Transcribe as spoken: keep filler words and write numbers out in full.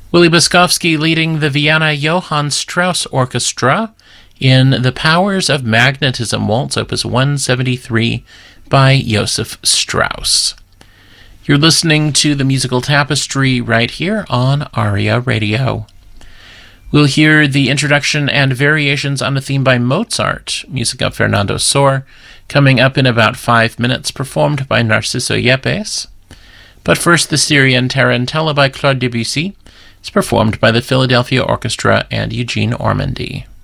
Willie Boskovsky leading the Vienna Johann Strauss Orchestra in The Powers of Magnetism, Waltz Opus one seventy-three by Joseph Strauss. You're listening to the Musical Tapestry right here on ARIA Radio. We'll hear the introduction and variations on a theme by Mozart, music of Fernando Sor, coming up in about five minutes, performed by Narciso Yepes. But first, the Syrian Tarantella by Claude Debussy is performed by the Philadelphia Orchestra and Eugene Ormandy.